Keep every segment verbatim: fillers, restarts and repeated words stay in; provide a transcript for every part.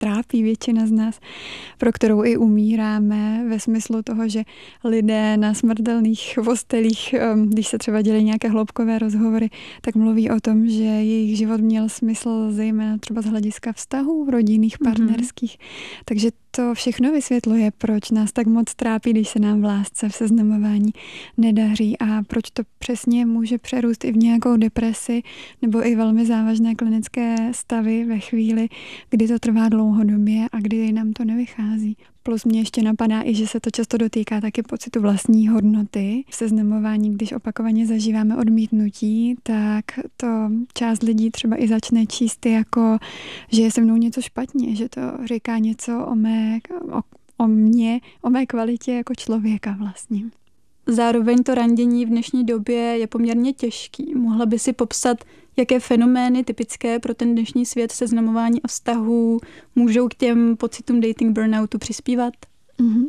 trápí většina z nás, pro kterou i umíráme ve smyslu toho, že lidé na smrtelných postelích, když se třeba dělají nějaké hloubkové rozhovory, tak mluví o tom, že jejich život měl smysl zejména třeba z hlediska vztahů rodinných, partnerských. Mm-hmm. Takže to všechno vysvětluje, proč nás tak moc trápí, když se nám v lásce, v seznamování nedaří a proč to přesně může přerůst i v nějakou depresi nebo i velmi závažné klinické stavy ve chvíli, kdy to trvá dlouhodobě a kdy nám to nevychází. Plus mě ještě napadá i, že se to často dotýká taky pocitu vlastní hodnoty. V seznamování, když opakovaně zažíváme odmítnutí, tak to část lidí třeba i začne číst jako, že je se mnou něco špatně, že to říká něco o mé, o, o mně, o mé kvalitě jako člověka vlastně. Zároveň to randění v dnešní době je poměrně těžký. Mohla by si popsat, jaké fenomény typické pro ten dnešní svět seznamování a vztahů můžou k těm pocitům dating burnoutu přispívat? Mm-hmm.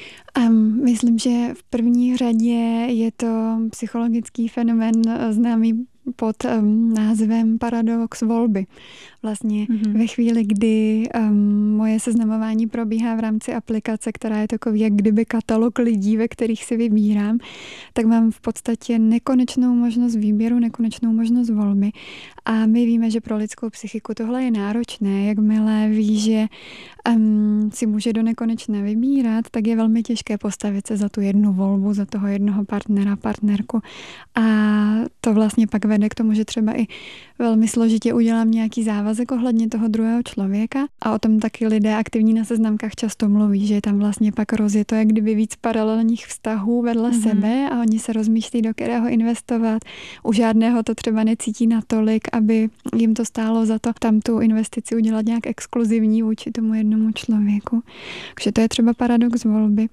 Um, myslím, že v první řadě je to psychologický fenomén známý pod um, názvem paradox volby. Vlastně mm-hmm. ve chvíli, kdy um, moje seznamování probíhá v rámci aplikace, která je takový jak kdyby katalog lidí, ve kterých si vybírám, tak mám v podstatě nekonečnou možnost výběru, nekonečnou možnost volby. A my víme, že pro lidskou psychiku tohle je náročné. Jakmile ví, že um, si může do nekonečna vybírat, tak je velmi těžké postavit se za tu jednu volbu, za toho jednoho partnera, partnerku. A to vlastně pak vede k tomu, že třeba i velmi složitě udělám nějaký závazek ohledně toho druhého člověka a o tom taky lidé aktivní na seznamkách často mluví, že je tam vlastně pak rozjeto jak kdyby víc paralelních vztahů vedle mm-hmm. sebe a oni se rozmýšlí, do kterého investovat. U žádného to třeba necítí natolik, aby jim to stálo za to tam tu investici udělat nějak exkluzivní vůči tomu jednomu člověku. Takže to je třeba paradox volby.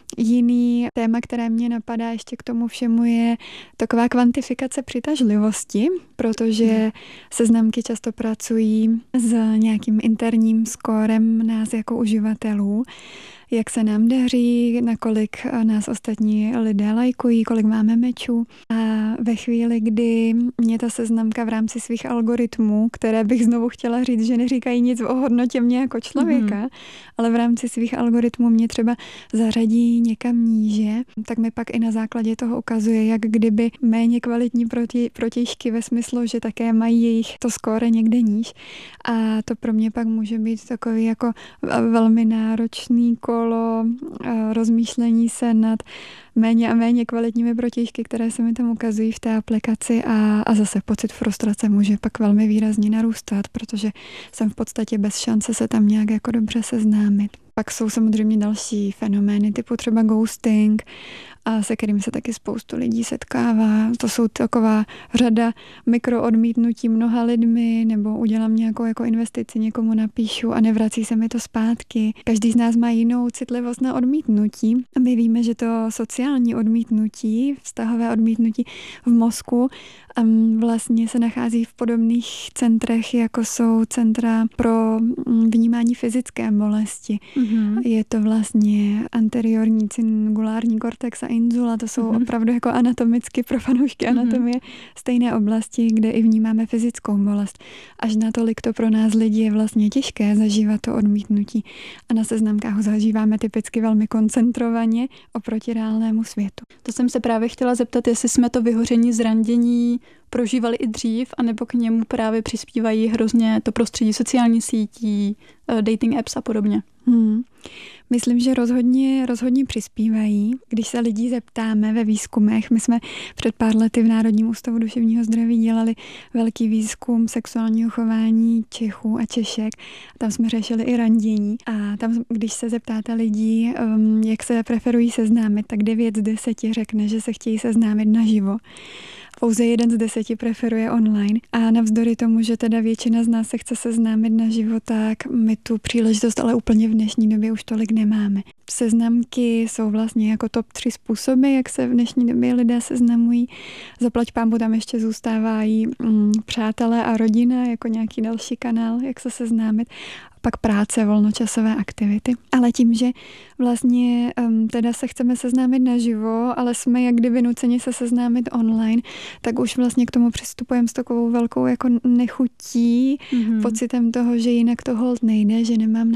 Jiný téma, které mě napadá ještě k tomu všemu, je taková kvantifikace přitažlivosti, protože seznamky často pracují s nějakým interním skórem nás jako uživatelů, jak se nám daří, nakolik nás ostatní lidé lajkují, kolik máme mečů. A ve chvíli, kdy mě ta seznamka v rámci svých algoritmů, které bych znovu chtěla říct, že neříkají nic o hodnotě mě jako člověka, mm-hmm. ale v rámci svých algoritmů mě třeba zařadí někam níže, tak mi pak i na základě toho ukazuje, jak kdyby méně kvalitní proti, protějšky ve smyslu, že také mají jejich to skóre někde níž. A to pro mě pak může být takový jako velmi náročný kolo rozmýšlení se nad méně a méně kvalitními protějšky, které se mi tam ukazují v té aplikaci a, a zase pocit frustrace může pak velmi výrazně narůstat, protože jsem v podstatě bez šance se tam nějak jako dobře seznámit. Pak jsou samozřejmě další fenomény typu třeba ghosting, a se kterým se taky spoustu lidí setkává. To jsou taková řada mikroodmítnutí mnoha lidmi, nebo udělám nějakou jako investici, někomu napíšu a nevrací se mi to zpátky. Každý z nás má jinou citlivost na odmítnutí. A my víme, že to sociální odmítnutí, vztahové odmítnutí v mozku um, vlastně se nachází v podobných centrech, jako jsou centra pro vnímání fyzické bolesti. Mm-hmm. Je to vlastně anteriorní cingulární kortex a inzula, to jsou mm-hmm. opravdu jako anatomicky pro fanoušky anatomie mm-hmm. stejné oblasti, kde i vnímáme fyzickou bolest. Až natolik to pro nás lidi je vlastně těžké zažívat to odmítnutí. A na seznamkách ho zažíváme typicky velmi koncentrovaně oproti reálnému světu. To jsem se právě chtěla zeptat, jestli jsme to vyhoření z randění prožívali i dřív, anebo k němu právě přispívají hrozně to prostředí sociální sítí, dating apps a podobně. Hmm. Myslím, že rozhodně, rozhodně přispívají. Když se lidí zeptáme ve výzkumech, my jsme před pár lety v Národním ústavu duševního zdraví dělali velký výzkum sexuálního chování Čechů a Češek. Tam jsme řešili i randění. A tam, když se zeptáte lidí, um, jak se preferují seznámit, tak devět z deseti řekne, že se chtějí seznámit naživo. Pouze jeden z deseti preferuje online. A navzdory tomu, že teda většina z nás se chce seznámit naživo, tak my tu příležitost ale úplně v dnešní době už tolik nemáme. Seznamky jsou vlastně jako top tři způsoby, jak se v dnešní době lidé seznamují. Zaplať pánbu tam ještě zůstávají mm, přátelé a rodina jako nějaký další kanál, jak se seznámit. pak práce, volnočasové aktivity. Ale tím, že vlastně um, teda se chceme seznámit naživo, ale jsme jak kdyby nuceni se seznámit online, tak už vlastně k tomu přistupujeme s takovou velkou jako nechutí, mm-hmm. pocitem toho, že jinak to hold nejde, že nemám